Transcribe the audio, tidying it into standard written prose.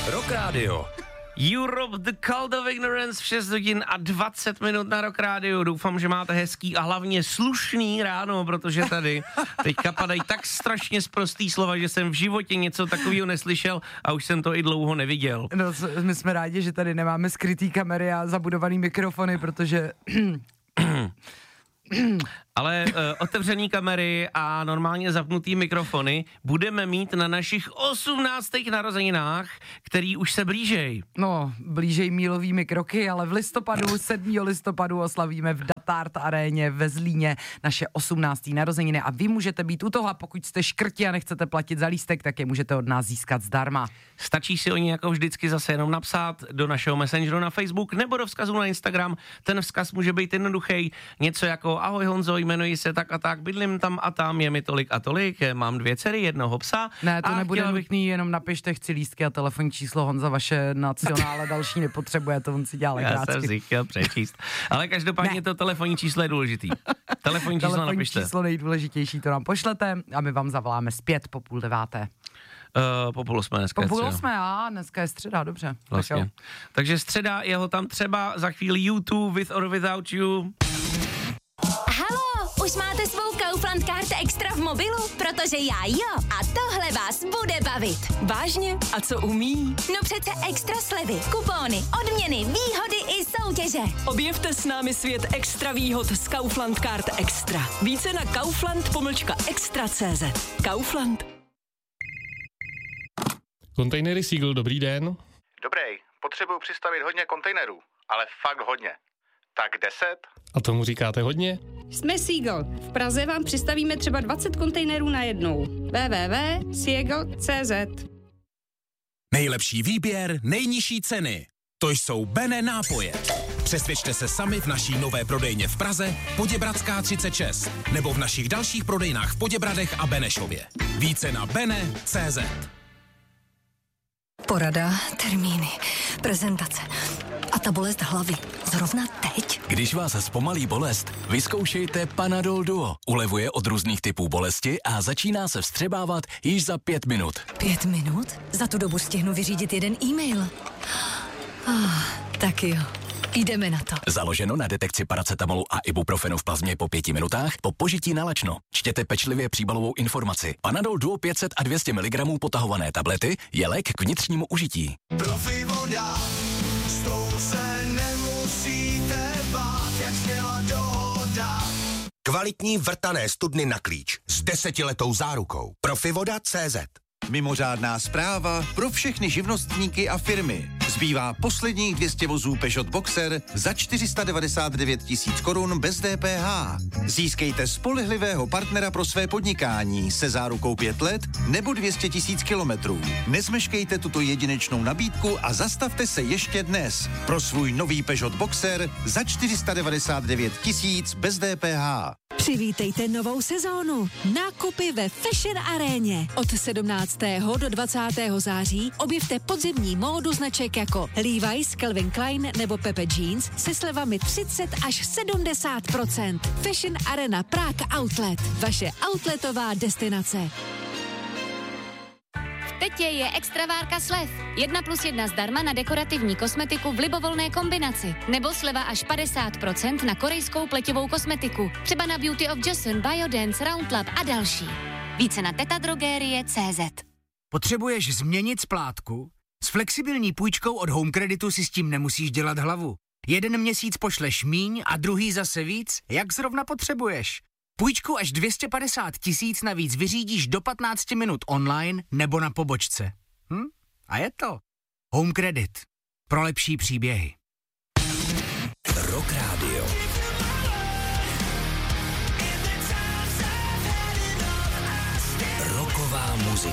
Rock Radio. Europe, The Cult of Ignorance v 6 hodin a 20 minut na Rock Radio. Doufám, že máte hezký a hlavně slušný ráno, protože tady teďka padají tak strašně sprostý slova, že jsem v životě něco takového neslyšel a už jsem to i dlouho neviděl. No, my jsme rádi, že tady nemáme skrytý kamery a zabudovaný mikrofony, protože... Ale otevřený kamery a normálně zapnutý mikrofony budeme mít na našich 18. narozeninách, který už se blížej. No, blížej mílovými kroky, ale v listopadu, 7. listopadu oslavíme v Datart aréně ve Zlíně naše 18. narozeniny a vy můžete být u toho a pokud jste škrti a nechcete platit za lístek, tak je můžete od nás získat zdarma. Stačí si o ní jako vždycky zase jenom napsat do našeho messengeru na Facebook nebo do vzkazu na Instagram. Ten vzkaz může být jednoduchý, něco jako ahoj Honzo, jmenuji se tak a tak, bydlím tam a tam, je mi tolik a tolik, mám 2 dcery, jednoho psa. Ne, to nebude nutný, jenom napište, chci lístky a telefonní číslo, Honza vaše nacionále další nepotřebuje, to on si dělá legrácky. Já jsem si chtěl přečíst, ale každopádně to telefonní číslo je důležitý. Telefonní číslo napište. Číslo nejdůležitější, to nám pošlete a my vám zavoláme zpět po 7:30. Po 7:30 dneska. Po 7:30, dneska je středa, dobře. Vlastně. Takže středa, jeho tam třeba za chvíli YouTube With or Without You. Halo, už máte svou Kaufland Card Extra v mobilu? Protože já jo. A tohle vás bude bavit. Vážně? A co umí? No přece extra slevy, kupóny, odměny, výhody i soutěže. Objevte s námi svět extra výhod z Kaufland Card Extra. Více na kaufland.extra.cz. Kaufland. Kontejnery Seagull, dobrý den. Dobrý, potřebuju přistavit hodně kontejnerů, ale fakt hodně. Tak 10? A tomu říkáte hodně? Jsme Seagull. V Praze vám přistavíme třeba 20 kontejnerů najednou. www.seagull.cz. Nejlepší výběr, nejnižší ceny. To jsou Bene nápoje. Přesvědčte se sami v naší nové prodejně v Praze, Poděbradská 36, nebo v našich dalších prodejnách v Poděbradech a Benešově. Více na bene.cz. Porada, termíny, prezentace a ta bolest hlavy. Zrovna teď? Když vás zpomalí bolest, vyzkoušejte Panadol Duo. Ulevuje od různých typů bolesti a začíná se vstřebávat již za 5 minut. 5 minut? Za tu dobu stihnu vyřídit jeden e-mail. Tak jo. Jdeme na to. Založeno na detekci paracetamolu a ibuprofenu v plazmě po 5 minutách po požití na lačno. Čtěte pečlivě příbalovou informaci. Panadol Duo 500 a 200 mg potahované tablety je lék k vnitřnímu užití. Profi voda, s tou se nemusíte bát, jak sněla dohoda. Kvalitní vrtané studny na klíč s 10letou zárukou. Profivoda.cz. Mimořádná zpráva pro všechny živnostníky a firmy. Zbývá posledních 200 vozů Peugeot Boxer za 499 000 korun bez DPH. Získejte spolehlivého partnera pro své podnikání se zárukou 5 let nebo 200 000 kilometrů. Nezmeškejte tuto jedinečnou nabídku a zastavte se ještě dnes pro svůj nový Peugeot Boxer za 499 000 bez DPH. Přivítejte novou sezónu. Nákupy ve Fashion Aréně. Od 17. do 20. září objevte podzimní módu značek jako Levi's, Calvin Klein nebo Pepe Jeans se slevami 30 až 70%. Fashion Arena Prague Outlet. Vaše outletová destinace. Tetě je extravárka slev. 1+1 zdarma na dekorativní kosmetiku v libovolné kombinaci. Nebo sleva až 50% na korejskou pleťovou kosmetiku. Třeba na Beauty of Joseon, Biodance, Roundlab a další. Více na tetadrogerie.cz. Potřebuješ změnit splátku? S flexibilní půjčkou od Home Creditu si s tím nemusíš dělat hlavu. 1 měsíc pošleš míň a druhý zase víc, jak zrovna potřebuješ. Půjčku až 250 000 navíc vyřídíš do 15 minut online nebo na pobočce. A je to Home Credit. Pro lepší příběhy. Rock Radio. Rocková muzika.